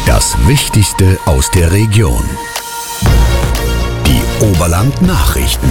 Das Wichtigste aus der Region. Die Oberland-Nachrichten.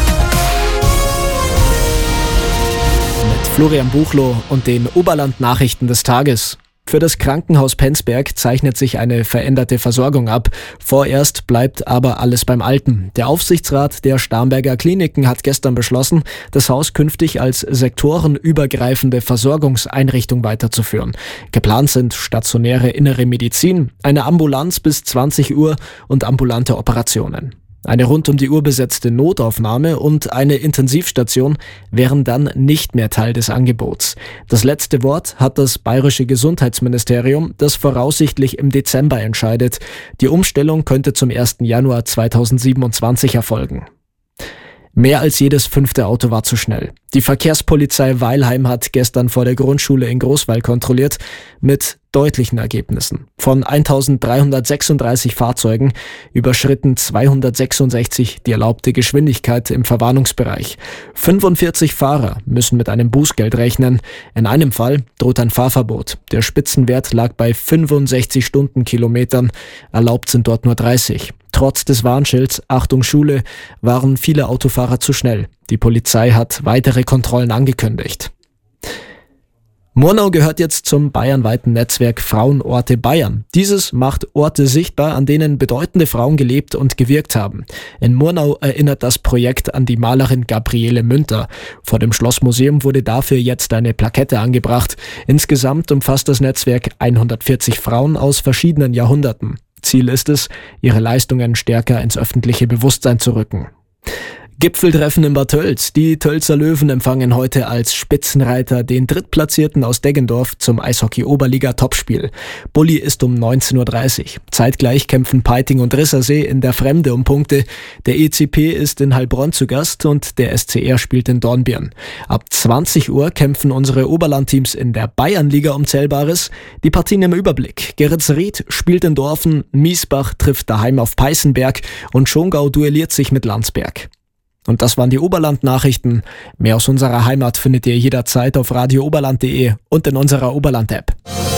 Mit Florian Buchloh und den Oberland-Nachrichten des Tages. Für das Krankenhaus Penzberg zeichnet sich eine veränderte Versorgung ab. Vorerst bleibt aber alles beim Alten. Der Aufsichtsrat der Starnberger Kliniken hat gestern beschlossen, das Haus künftig als sektorenübergreifende Versorgungseinrichtung weiterzuführen. Geplant sind stationäre innere Medizin, eine Ambulanz bis 20 Uhr und ambulante Operationen. Eine rund um die Uhr besetzte Notaufnahme und eine Intensivstation wären dann nicht mehr Teil des Angebots. Das letzte Wort hat das bayerische Gesundheitsministerium, das voraussichtlich im Dezember entscheidet. Die Umstellung könnte zum 1. Januar 2027 erfolgen. Mehr als jedes 5. Auto war zu schnell. Die Verkehrspolizei Weilheim hat gestern vor der Grundschule in Großweil kontrolliert, mit deutlichen Ergebnissen. Von 1336 Fahrzeugen überschritten 266 die erlaubte Geschwindigkeit im Verwarnungsbereich. 45 Fahrer müssen mit einem Bußgeld rechnen. In einem Fall droht ein Fahrverbot. Der Spitzenwert lag bei 65 Stundenkilometern. Erlaubt sind dort nur 30. Trotz des Warnschilds Achtung Schule waren viele Autofahrer zu schnell. Die Polizei hat weitere Kontrollen angekündigt. Murnau gehört jetzt zum bayernweiten Netzwerk Frauenorte Bayern. Dieses macht Orte sichtbar, an denen bedeutende Frauen gelebt und gewirkt haben. In Murnau erinnert das Projekt an die Malerin Gabriele Münter. Vor dem Schlossmuseum wurde dafür jetzt eine Plakette angebracht. Insgesamt umfasst das Netzwerk 140 Frauen aus verschiedenen Jahrhunderten. Ziel ist es, ihre Leistungen stärker ins öffentliche Bewusstsein zu rücken. Gipfeltreffen in Bad Tölz. Die Tölzer Löwen empfangen heute als Spitzenreiter den Drittplatzierten aus Deggendorf zum Eishockey-Oberliga-Topspiel. Bulli ist um 19.30 Uhr. Zeitgleich kämpfen Peiting und Rissersee in der Fremde um Punkte. Der ECP ist in Heilbronn zu Gast und der SCR spielt in Dornbirn. Ab 20 Uhr kämpfen unsere Oberlandteams in der Bayernliga um Zählbares. Die Partien im Überblick. Geretsried spielt in Dorfen, Miesbach trifft daheim auf Peißenberg und Schongau duelliert sich mit Landsberg. Und das waren die Oberland-Nachrichten. Mehr aus unserer Heimat findet ihr jederzeit auf radiooberland.de und in unserer Oberland-App.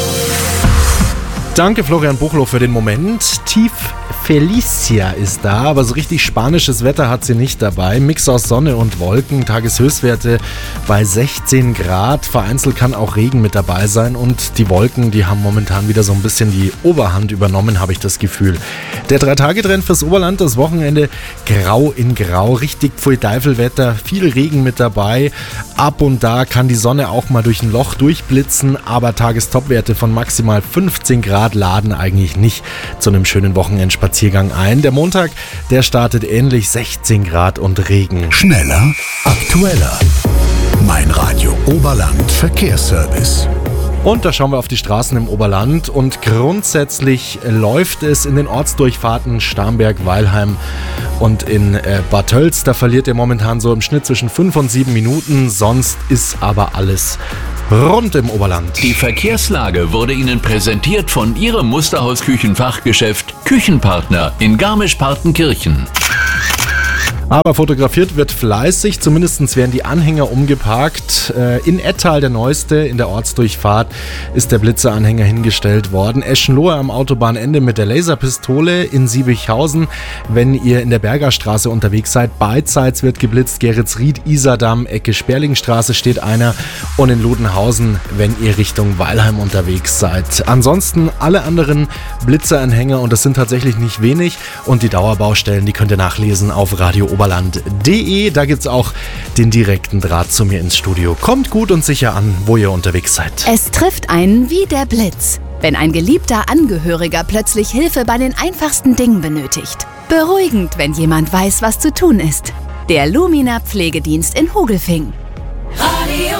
Danke Florian Buchloh für den Moment. Tief Felicia ist da, aber so richtig spanisches Wetter hat sie nicht dabei. Mix aus Sonne und Wolken, Tageshöchstwerte bei 16 Grad. Vereinzelt kann auch Regen mit dabei sein und die Wolken, die haben momentan wieder so ein bisschen die Oberhand übernommen, habe ich das Gefühl. Der 3-Tage-Trend fürs Oberland, das Wochenende grau in grau, richtig pfui Teufelwetter, viel Regen mit dabei. Ab und da kann die Sonne auch mal durch ein Loch durchblitzen, aber Tagestopwerte von maximal 15 Grad laden eigentlich nicht zu einem schönen Wochenendspaziergang ein. Der Montag, der startet ähnlich, 16 Grad und Regen. Schneller, aktueller. Mein Radio Oberland Verkehrsservice. Und da schauen wir auf die Straßen im Oberland und grundsätzlich läuft es in den Ortsdurchfahrten Starnberg, Weilheim und in Bad Tölz. Da verliert ihr momentan so im Schnitt zwischen 5 und 7 Minuten, sonst ist aber alles rund im Oberland. Die Verkehrslage wurde Ihnen präsentiert von Ihrem Musterhaus-Küchenfachgeschäft Küchenpartner in Garmisch-Partenkirchen. Aber fotografiert wird fleißig, zumindest werden die Anhänger umgeparkt. In Ettal, der neueste, in der Ortsdurchfahrt, ist der Blitzeranhänger hingestellt worden. Eschenlohe am Autobahnende mit der Laserpistole in Siebichhausen. Wenn ihr in der Bergerstraße unterwegs seid, beidseits wird geblitzt. Geretsried, Isardamm, Ecke Sperlingstraße steht einer. Und in Ludenhausen, wenn ihr Richtung Weilheim unterwegs seid. Ansonsten alle anderen Blitzeranhänger, und das sind tatsächlich nicht wenig. Und die Dauerbaustellen, die könnt ihr nachlesen auf radiooberland.de. Da gibt's auch den direkten Draht zu mir ins Studio. Kommt gut und sicher an, wo ihr unterwegs seid. Es trifft einen wie der Blitz, wenn ein geliebter Angehöriger plötzlich Hilfe bei den einfachsten Dingen benötigt. Beruhigend, wenn jemand weiß, was zu tun ist. Der Lumina Pflegedienst in Hogelfing. Radio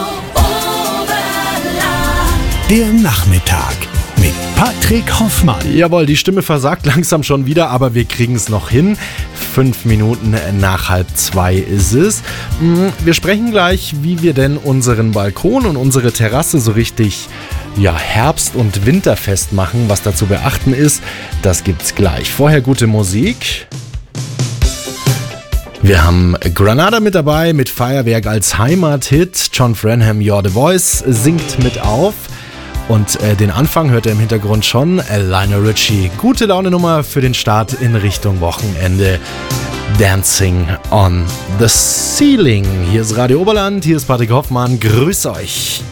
Oberland. Der Nachmittag mit Patrick Hoffmann. Jawohl, die Stimme versagt langsam schon wieder, aber wir kriegen es noch hin. 5 Minuten nach 1:30 ist es. Wir sprechen gleich, wie wir denn unseren Balkon und unsere Terrasse so richtig Herbst- und Winterfest machen. Was da zu beachten ist, das gibt's gleich. Vorher gute Musik. Wir haben Granada mit dabei, mit Feuerwerk als Heimathit. John Frenham, You're the Voice, singt mit auf. Und den Anfang hört ihr im Hintergrund schon, Lionel Richie. Gute Laune Nummer für den Start in Richtung Wochenende. Dancing on the Ceiling. Hier ist Radio Oberland, hier ist Patrick Hoffmann. Grüß euch.